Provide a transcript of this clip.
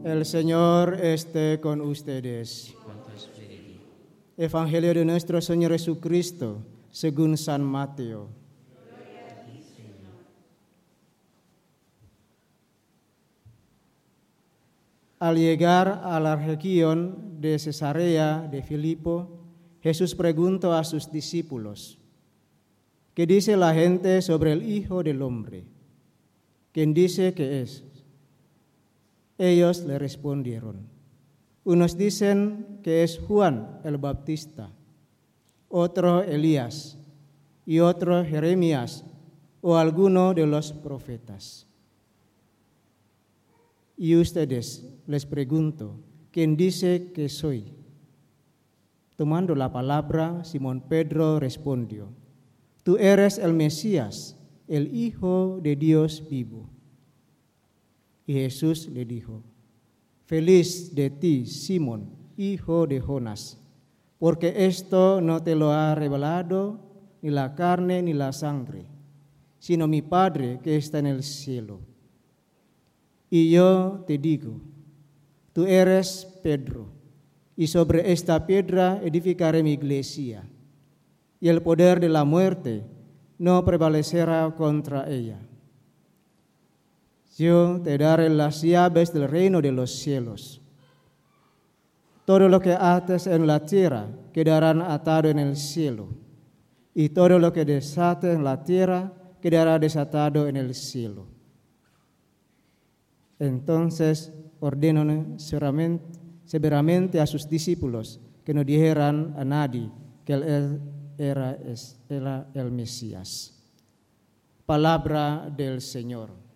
El Señor esté con ustedes. Evangelio de nuestro Señor Jesucristo, según San Mateo. Al llegar a la región de Cesarea de Filipo, Jesús preguntó a sus discípulos: ¿qué dice la gente sobre el Hijo del Hombre? ¿Quién dice que es? Ellos le respondieron: unos dicen que es Juan el Bautista, otro Elías y otro Jeremías o alguno de los profetas. Y ustedes, les pregunto, ¿quién dice que soy? Tomando la palabra, Simón Pedro respondió: tú eres el Mesías, el Hijo de Dios vivo. Y Jesús le dijo: feliz de ti, Simón, hijo de Jonás, porque esto no te lo ha revelado ni la carne ni la sangre, sino mi Padre que está en el cielo. Y yo te digo, tú eres Pedro, y sobre esta piedra edificaré mi iglesia, y el poder de la muerte no prevalecerá contra ella. Yo te daré las llaves del reino de los cielos. Todo lo que ates en la tierra quedará atado en el cielo, y todo lo que desates en la tierra quedará desatado en el cielo. Entonces ordenó severamente a sus discípulos que no dijeran a nadie que él era el Mesías. Palabra del Señor.